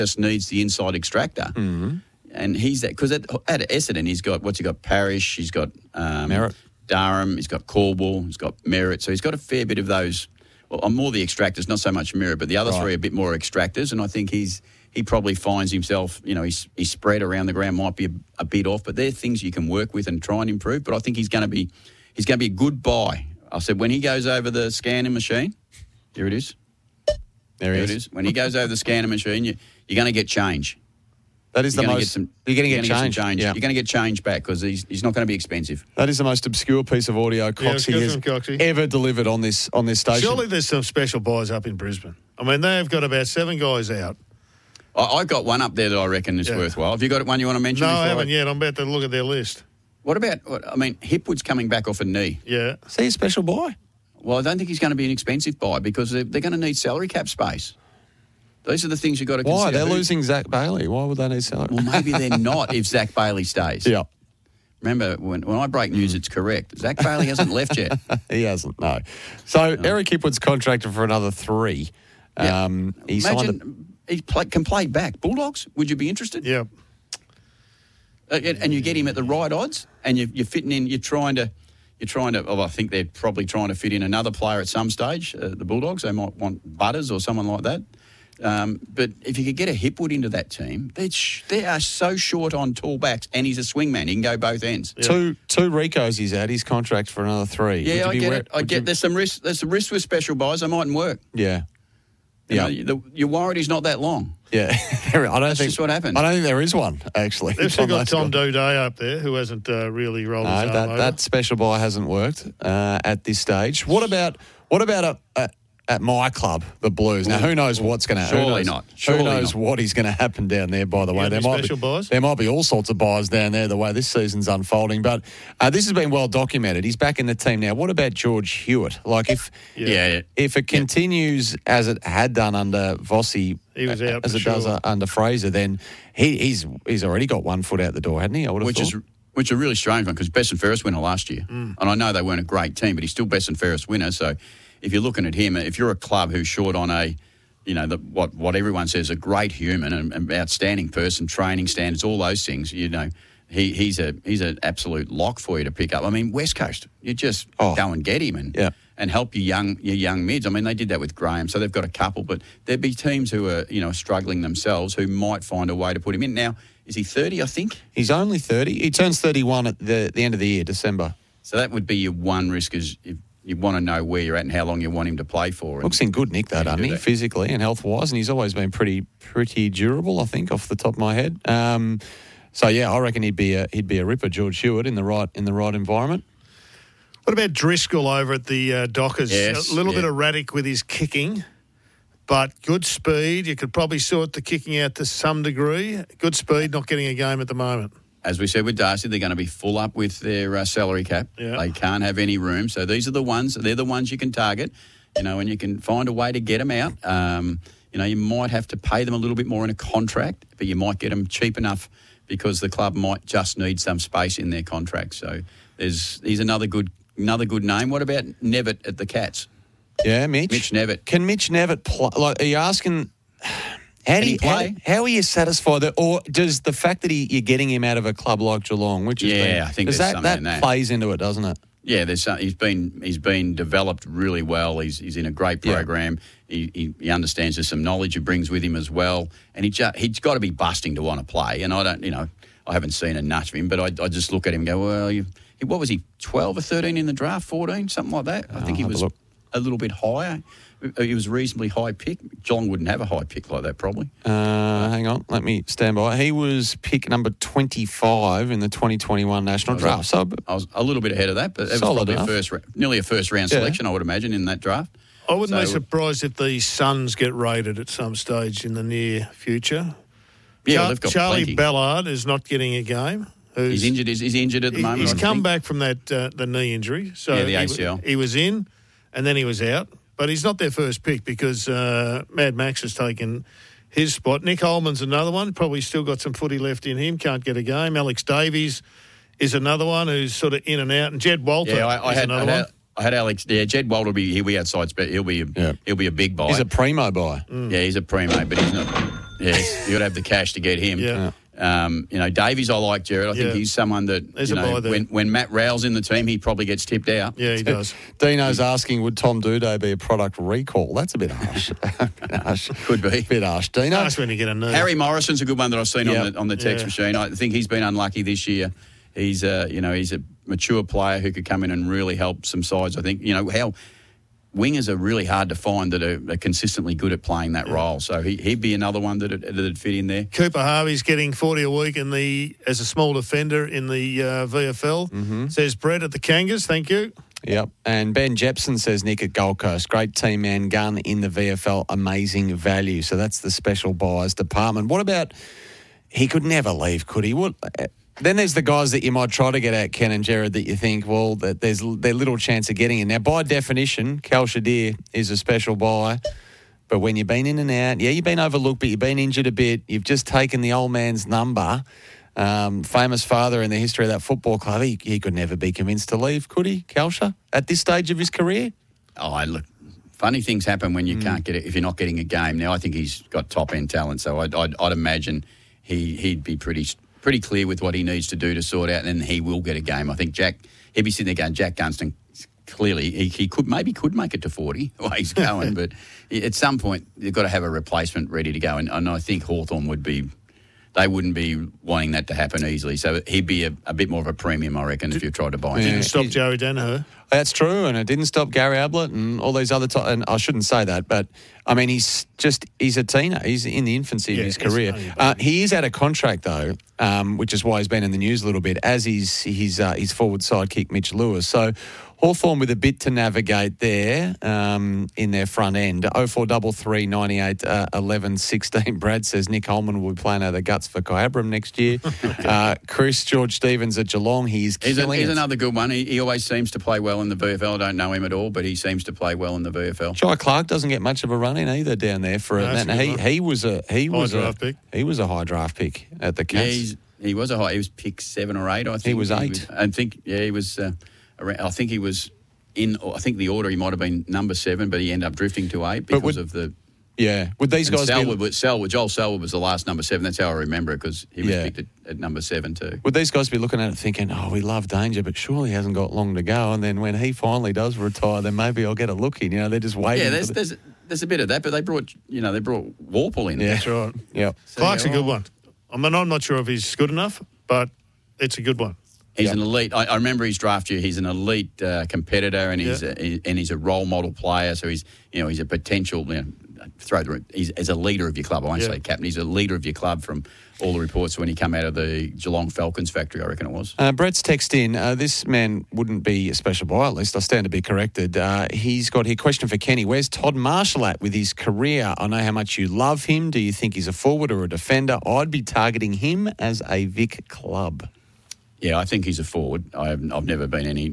just needs the inside extractor. Mm-hmm. And he's that, because at Essendon, he's got Parrish, he's got Merritt. Durham, he's got Caldwell, he's got Merritt. So he's got a fair bit of those. Well, I'm more the extractors, not so much Merritt, but the other three are a bit more extractors. And I think he probably finds himself, his spread around the ground might be a bit off, but they're things you can work with and try and improve. But I think he's going to be a good buy. I said when he goes over the scanning machine, here it is. There it is. When he goes over the scanning machine, you're going to get change. That is you're going to get change. Yeah. You're going to get change back because he's not going to be expensive. That is the most obscure piece of audio Coxie has ever delivered on this station. Surely there's some special buys up in Brisbane. I mean, they've got about 7 guys out. I got one up there that I reckon is worthwhile. Have you got one you want to mention? No, I haven't yet. I'm about to look at their list. What about, Hipwood's coming back off a knee. Yeah. Is he a special buy? Well, I don't think he's going to be an expensive buy because they're going to need salary cap space. These are the things you've got to consider. Why? They're losing Zach Bailey. Why would they need salary? Well, maybe they're not if Zach Bailey stays. Yeah. Remember, when I break news, it's correct. Zach Bailey hasn't left yet. He hasn't, no. So Eric Hipwood's contracted for another 3. Yeah. He can play back. Bulldogs, would you be interested? Yeah. And you get him at the right odds, and you're fitting in. You're trying to. Well, I think they're probably trying to fit in another player at some stage. The Bulldogs, they might want Butters or someone like that. But if you could get a Hipwood into that team, they are so short on tall backs, and he's a swingman. He can go both ends. Yeah. Two Ricos he's at. His contract for another 3. Yeah, I get it. There's some risk. There's some risk with special buys. They mightn't work. Yeah. You're worried he's not that long. Yeah, That's just what happened. I don't think there is one, actually. They've still got Tom Doedee up there, who hasn't really rolled his arm over. That special buy hasn't worked at this stage. What about at my club, the Blues? Now, who knows what's going to happen? Surely not. Who knows what is going to happen down there, by the way. There might be all sorts of buys down there the way this season's unfolding. But this has been well documented. He's back in the team now. What about George Hewitt? Like, if it continues as it had done under Vossi, he was out as it does under Fraser, then he's already got one foot out the door, hadn't he? I would have thought. Which is a really strange one because best and fairest winner last year. And I know they weren't a great team, but he's still best and fairest winner. So if you're looking at him, if you're a club who's short on what everyone says, a great human and outstanding person, training standards, all those things, he's an absolute lock for you to pick up. I mean, West Coast, you just go and get him and help your young mids. I mean, they did that with Graham, so they've got a couple, but there'd be teams who are struggling themselves who might find a way to put him in. Now, is he 30, I think? He's only 30. He turns 31 at the end of the year, December. So that would be your one risk is if you want to know where you're at and how long you want him to play for. Looks in good nick, though, doesn't he, physically and health-wise, and he's always been pretty durable, I think, off the top of my head. So, I reckon he'd be a ripper, George Hewitt, in the right environment. What about Driscoll over at the Dockers? Yes, a little bit erratic with his kicking, but good speed. You could probably sort the kicking out to some degree. Good speed, not getting a game at the moment. As we said with Darcy, they're going to be full up with their salary cap. Yeah. They can't have any room. So these are the ones. They're the ones you can target, and you can find a way to get them out. You might have to pay them a little bit more in a contract, but you might get them cheap enough because the club might just need some space in their contract. So he's another good name. What about Nevitt at the Cats? Yeah, Mitch Nevitt. Can Mitch Nevitt play? Like, are you asking? How are you satisfied? Or does the fact that you're getting him out of a club like Geelong, I think there's something in that plays into it, doesn't it? Yeah, he's been developed really well. He's in a great program. Yeah. He understands there's some knowledge he brings with him as well, and he's got to be busting to want to play. And I don't, I haven't seen enough of him, but I just look at him and go, well, what was he, 12 or 13 in the draft, 14, something like that? I think he was a little bit higher. He was a reasonably high pick. Geelong wouldn't have a high pick like that, probably. Hang on, let me stand by. He was pick number 25 in the 2021 national draft. So I was a little bit ahead of that, but it was probably nearly a first-round selection, I would imagine, in that draft. I wouldn't be surprised if the Suns get raided at some stage in the near future. Yeah, they've got Charlie plenty. Ballard is not getting a game. He's injured. Is he injured at the moment? He's come back from that the knee injury. So the ACL. He was in, and then he was out. But he's not their first pick because Mad Max has taken his spot. Nick Holman's another one. Probably still got some footy left in him. Can't get a game. Alex Davies is another one who's sort of in and out. And Jed Walter is another one. I had Alex. Yeah, Jed Walter he'll be outside. He'll be a big buy. He's a primo buy. Yeah, he's a primo, but Yes, you got to have the cash to get him. Yeah. Davies I like, Jared. I think he's someone that, when Matt Rowell's in the team, he probably gets tipped out. Yeah, he does. Dino's asking, would Tom Doedee be a product recall? That's a bit harsh. Could be. Bit harsh, Dino. That's when you get a nerve. Harry Morrison's a good one that I've seen on the text machine. I think he's been unlucky this year. He's a mature player who could come in and really help some sides. I think, how wingers are really hard to find that are consistently good at playing that role. So he'd be another one that'd fit in there. Cooper Harvey's getting 40 a week as a small defender in the VFL. Mm-hmm. Says Brett at the Kangas. Thank you. Yep. And Ben Jepson says Nick at Gold Coast. Great team man, gun in the VFL, amazing value. So that's the special buyers department. What about, he could never leave, could he? Then there's the guys that you might try to get at, Ken and Jared, that you think, well, that there's little chance of getting in. Now, by definition, Cal Shadir is a special buy. But when you've been in and out, you've been overlooked, but you've been injured a bit. You've just taken the old man's number. Famous father in the history of that football club. He could never be convinced to leave, could he, Kalsha, at this stage of his career? Oh, look, funny things happen when you can't get it, if you're not getting a game. Now, I think he's got top-end talent, so I'd imagine he'd be pretty clear with what he needs to do to sort out, and then he will get a game. I think he'd be sitting there going, Jack Gunston, clearly he could make it to 40 the way he's going, but at some point you've got to have a replacement ready to go, and I think Hawthorn they wouldn't be wanting that to happen easily. So he'd be a bit more of a premium, I reckon, if you tried to buy him. Didn't stop Joey Danaher. That's true, and it didn't stop Gary Ablett and all these other and I shouldn't say that, but I mean he's a teenager. He's in the infancy of his career. He is out of contract though, which is why he's been in the news a little bit, as is his forward sidekick Mitch Lewis. So Hawthorn with a bit to navigate there in their front end. 0433 98 11 16. Brad says Nick Holman will be playing out of the guts for Kyabram next year. George Stevens at Geelong. He's another good one. He always seems to play well in the VFL. I don't know him at all, but he seems to play well in the VFL. Jai Clark doesn't get much of a run in either down there for he was a high draft pick at the Cats. Yeah, he was a high. He was pick 7 or 8. I think he was 8. He was. I think he was in. I think the order he might have been number 7, but he ended up drifting to 8 because of the. Yeah, would these guys Joel Selwood was the last number 7. That's how I remember it, because he was picked at number 7 too. Would these guys be looking at it thinking, "Oh, we love Danger, but surely he hasn't got long to go"? And then when he finally does retire, then maybe I'll get a look in. They're just waiting. Yeah, there's a bit of that, but they brought Warple in. Yeah, that's right. Yeah, Clark's a good one. I mean, I'm not sure if he's good enough, but it's a good one. He's an elite. I remember his draft year. He's an elite competitor, and he's a role model player. So he's a potential. He's a leader of your club. I won't say captain. He's a leader of your club from all the reports when he came out of the Geelong Falcons factory, I reckon it was. Brett's text in. This man wouldn't be a special buy, at least I stand to be corrected. He's got here, question for Kenny. Where's Todd Marshall at with his career? I know how much you love him. Do you think he's a forward or a defender? I'd be targeting him as a Vic club. Yeah, I think he's a forward. I've never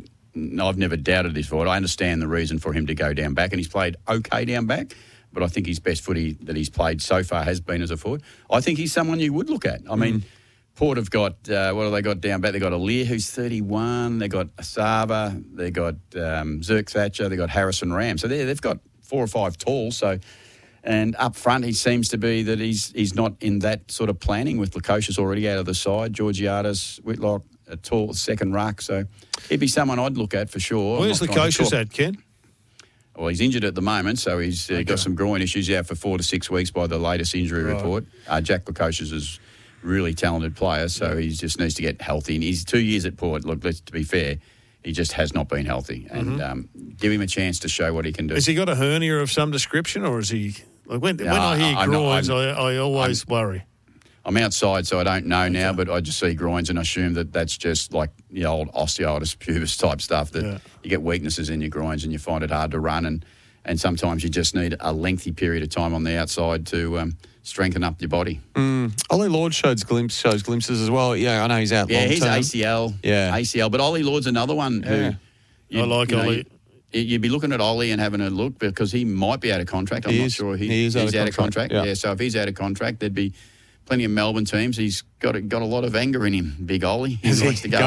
doubted his forward. I understand the reason for him to go down back, and he's played okay down back, but I think his best footy that he's played so far has been as a forward. I think he's someone you would look at. I mean, Port have got, what have they got down back? They've got Alir, who's 31. They've got Asava. They've got Zirk Thatcher. They've got Harrison Ram. So they've got 4 or 5 tall. So, and up front, he seems to be that he's not in that sort of planning, with Lukosius already out of the side, Georgiades, Whitlock, a tall second ruck. So he'd be someone I'd look at for sure. Where's Lukosius at, Ken? Well, he's injured at the moment, so he's got some groin issues out for 4 to 6 weeks by the latest injury report. Jack Lukosius is a really talented player, so he just needs to get healthy. And he's 2 years at Port. Look, to be fair, he just has not been healthy. And give him a chance to show what he can do. Has he got a hernia of some description, or is he... Like when I hear groins, I always worry. I'm outside, so I don't know now, but I just see groins and assume that that's just like the old osteitis pubis type stuff, that you get weaknesses in your groins and you find it hard to run, and sometimes you just need a lengthy period of time on the outside to strengthen up your body. Ollie Lord shows glimpses as well. Yeah, I know he's out long term. He's ACL. Yeah. ACL, but Ollie Lord's another one who... I like Ollie. You'd be looking at Ollie and having a look, because he might be out of contract. I'm not sure he's out of contract. Yeah, so if he's out of contract, there'd be plenty of Melbourne teams. He's got a lot of anger in him, big Ollie. He likes to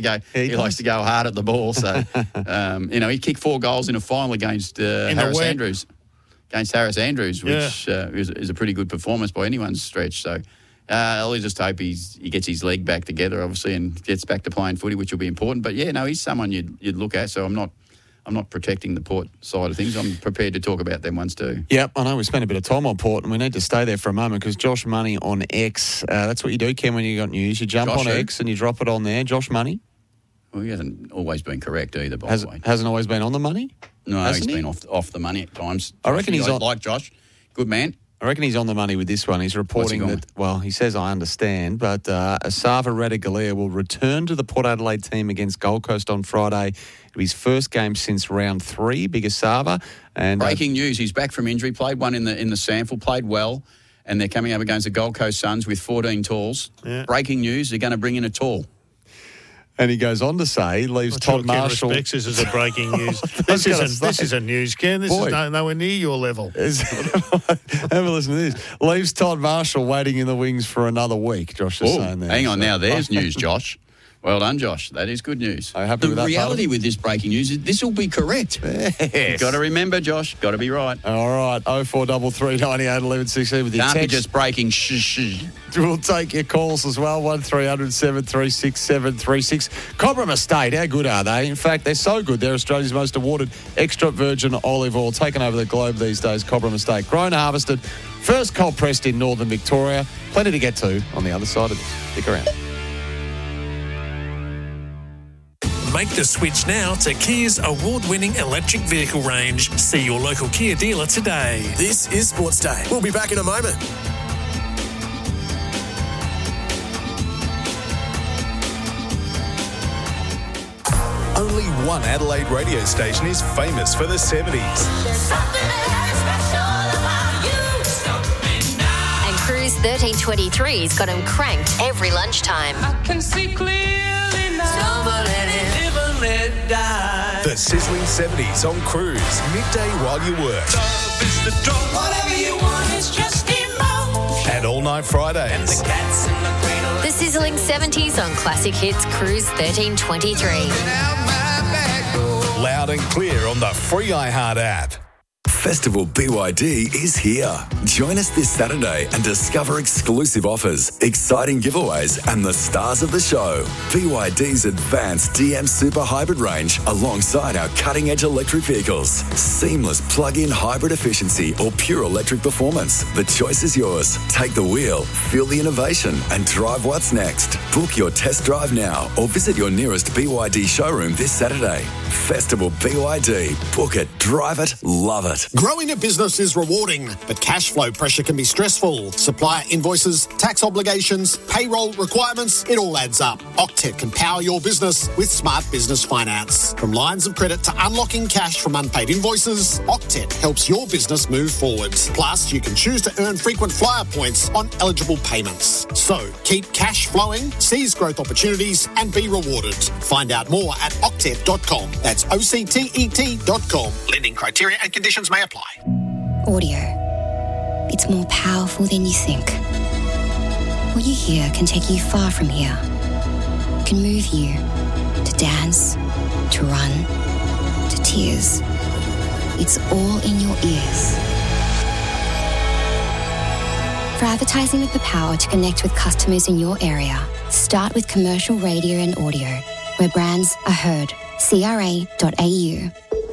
go hard at the ball. So he kicked 4 goals in a final against Harris Andrews. against Harris Andrews, which is a pretty good performance by anyone's stretch. So I'll just hope he gets his leg back together, obviously, and gets back to playing footy, which will be important. But he's someone you'd look at. So I'm not protecting the Port side of things. I'm prepared to talk about them ones too. Yep, I know we spent a bit of time on Port, and we need to stay there for a moment because Josh Money on X. That's what you do, Ken, when you got news. You jump on X and you drop it on there. Josh Money. Well, he hasn't always been correct either, by the way. Hasn't always been on the money? No, he's been off the money at times. I reckon he's on... Like Josh. Good man. I reckon he's on the money with this one. He's reporting that, well, he says, I understand, but Asava Ratugolea will return to the Port Adelaide team against Gold Coast on Friday. It'll be his first game since round 3, big Asava. And breaking news, he's back from injury, played one in the sample, played well, and they're coming up against the Gold Coast Suns with 14 talls. Yeah. Breaking news, they're going to bring in a tall. And he goes on to say, leaves Todd Marshall. This is a breaking news. This is a news, Ken. This is nowhere near your level. Have a listen to this. Leaves Todd Marshall waiting in the wings for another week, Josh is saying there. Hang on now, there's news, Josh. Well done, Josh. That is good news. Are you happy with that? The reality with this breaking news is this will be correct. Yes. You've got to remember, Josh. Got to be right. All right. 0433 98 11 16 with your text. Can't be just breaking shh. We'll take your calls as well. 1300 736 736. Cobram Estate, how good are they? In fact, they're so good. They're Australia's most awarded extra virgin olive oil, taken over the globe these days. Cobram Estate, grown, harvested, first cold pressed in northern Victoria. Plenty to get to on the other side of this. Stick around. Make the switch now to Kia's award-winning electric vehicle range. See your local Kia dealer today. This is Sports Day. We'll be back in a moment. Only one Adelaide radio station is famous for the 70s. And Cruise 1323's got him cranked every lunchtime. I can see clearly now. The sizzling 70s on Cruise, midday while you work. Whatever you want, it's just emotion. And all night Fridays. The sizzling 70s on Classic Hits Cruise 1323. Loud and clear on the free iHeart app. Festival BYD is here. Join us this Saturday and discover exclusive offers, exciting giveaways, and the stars of the show. BYD's advanced DM Super Hybrid range alongside our cutting-edge electric vehicles. Seamless plug-in hybrid efficiency or pure electric performance. The choice is yours. Take the wheel, feel the innovation, and drive what's next. Book your test drive now or visit your nearest BYD showroom this Saturday. Festival BYD. Book it, drive it, love it. Growing a business is rewarding, but cash flow pressure can be stressful. Supplier invoices, tax obligations, payroll requirements, it all adds up. Octet can power your business with smart business finance. From lines of credit to unlocking cash from unpaid invoices, Octet helps your business move forward. Plus, you can choose to earn frequent flyer points on eligible payments. So, keep cash flowing, seize growth opportunities, and be rewarded. Find out more at octet.com. That's OCTET.com. Lending criteria and conditions may apply. Audio. It's more powerful than you think. What you hear can take you far from here. It can move you to dance, to run, to tears. It's all in your ears. For advertising with the power to connect with customers in your area, start with commercial radio and audio, where brands are heard. CRA.au.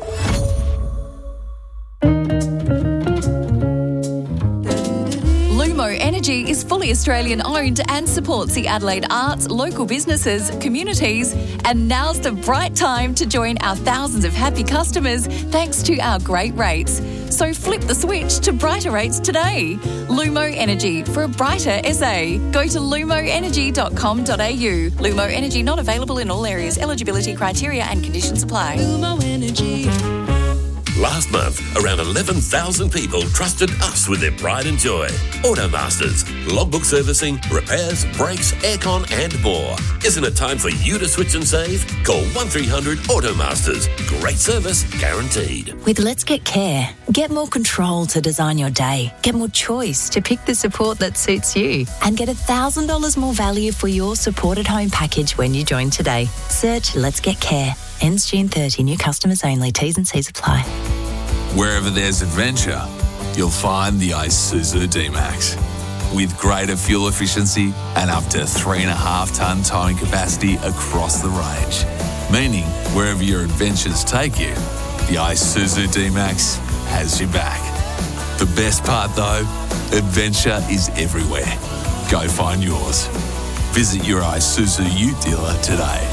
Lumo Energy is fully Australian owned and supports the Adelaide arts, local businesses, communities, and now's the bright time to join our thousands of happy customers thanks to our great rates. So flip the switch to brighter rates today. Lumo Energy for a brighter SA. Go to lumoenergy.com.au. Lumo Energy not available in all areas. Eligibility criteria and conditions apply. Lumo Energy. Last month, around 11,000 people trusted us with their pride and joy. Automasters, logbook servicing, repairs, brakes, aircon and more. Isn't it time for you to switch and save? Call 1300 Automasters. Great service guaranteed. With Let's Get Care, get more control to design your day. Get more choice to pick the support that suits you. And get $1,000 more value for your supported home package when you join today. Search Let's Get Care. Ends June 30. New customers only. T's and C's apply. Wherever there's adventure, you'll find the Isuzu D-Max. With greater fuel efficiency and up to 3.5 tonne towing capacity across the range. Meaning, wherever your adventures take you, the Isuzu D-Max has your back. The best part though, adventure is everywhere. Go find yours. Visit your Isuzu Ute dealer today.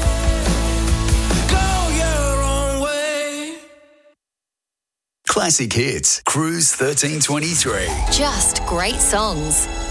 Classic Hits, Cruise 1323. Just great songs.